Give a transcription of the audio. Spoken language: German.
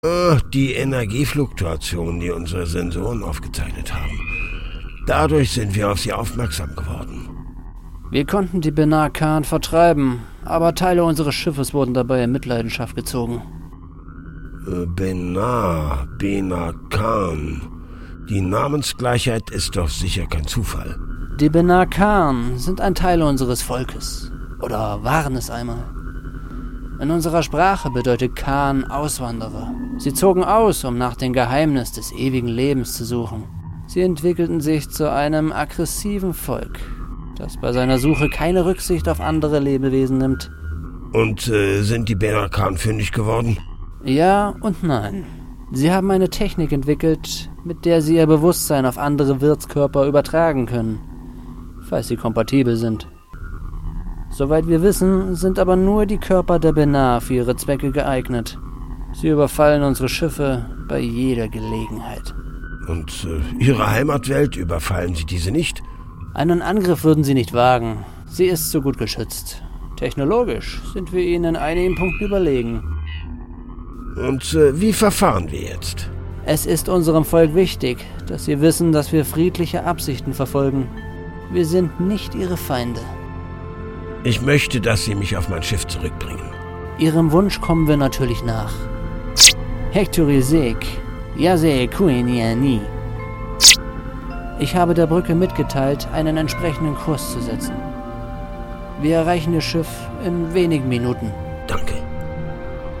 Die Energiefluktuation, die unsere Sensoren aufgezeichnet haben. Dadurch sind wir auf sie aufmerksam geworden. Wir konnten die Benar Khan vertreiben, aber Teile unseres Schiffes wurden dabei in Mitleidenschaft gezogen. Benar Khan. Die Namensgleichheit ist doch sicher kein Zufall. Die Benar Khan sind ein Teil unseres Volkes. Oder waren es einmal. In unserer Sprache bedeutet Khan Auswanderer. Sie zogen aus, um nach dem Geheimnis des ewigen Lebens zu suchen. Sie entwickelten sich zu einem aggressiven Volk, das bei seiner Suche keine Rücksicht auf andere Lebewesen nimmt. Und sind die Benar Khan fündig geworden? Ja und nein. Sie haben eine Technik entwickelt, mit der sie ihr Bewusstsein auf andere Wirtskörper übertragen können, falls sie kompatibel sind. Soweit wir wissen, sind aber nur die Körper der Benar für ihre Zwecke geeignet. Sie überfallen unsere Schiffe bei jeder Gelegenheit. Und ihre Heimatwelt, überfallen sie diese nicht? Einen Angriff würden sie nicht wagen. Sie ist so gut geschützt. Technologisch sind wir ihnen in einigen Punkten überlegen. Und wie verfahren wir jetzt? Es ist unserem Volk wichtig, dass sie wissen, dass wir friedliche Absichten verfolgen. Wir sind nicht ihre Feinde. Ich möchte, dass sie mich auf mein Schiff zurückbringen. Ihrem Wunsch kommen wir natürlich nach. Hectorisek, Yase Kueniani. Ich habe der Brücke mitgeteilt, einen entsprechenden Kurs zu setzen. Wir erreichen das Schiff in wenigen Minuten.